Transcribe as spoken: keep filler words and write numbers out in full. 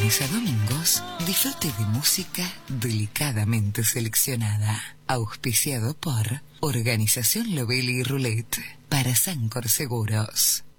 lunes a domingos, disfrute de música delicadamente seleccionada. Auspiciado por Organización Lovelli y Roulette para Sancor Seguros.